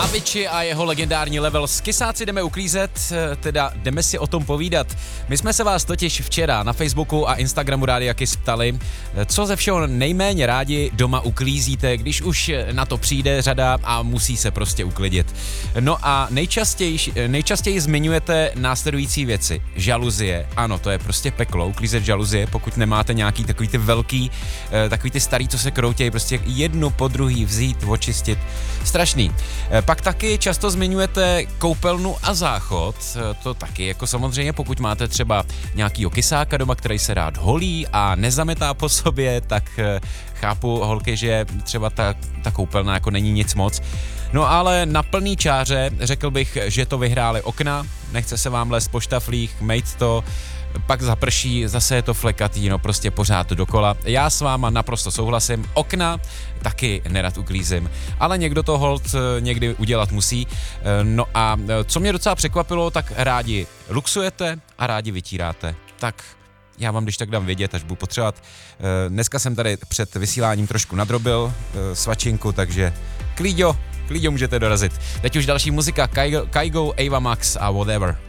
Avicii a jeho legendární level. S kysáci jdeme uklízet, teda jdeme si o tom povídat. My jsme se vás totiž včera na Facebooku a Instagramu Rádia Kiss ptali, co ze všeho nejméně rádi doma uklízíte, když na to přijde řada a musí se prostě uklidit. No a nejčastěji zmiňujete následující věci. Žaluzie, ano, to je prostě peklo, uklízet žaluzie, pokud nemáte nějaký takový ty velký, takový ty starý, co se kroutějí, prostě jednu po druhý vzít, očistit. Strašný. Pak taky často zmiňujete koupelnu a záchod, to taky, jako samozřejmě pokud máte třeba nějakýho kysáka doma, který se rád holí a nezametá po sobě, tak chápu, holky, že třeba ta koupelna jako není nic moc. No ale na plný čáře řekl bych, že to vyhrály okna, nechce se vám lézt po štaflích, mejt to, pak zaprší, zase je to flekatý, no prostě pořád dokola. Já s váma naprosto souhlasím, okna taky nerad uklízím, ale někdo to holt někdy udělat musí. No a co mě docela překvapilo, tak rádi luxujete a rádi vytíráte. Tak já vám když tak dám vědět, až budu potřebovat. Dneska jsem tady před vysíláním trošku nadrobil svačinku, takže klíďo můžete dorazit. Teď už další muzika, Kygo, Ava Max a Whatever.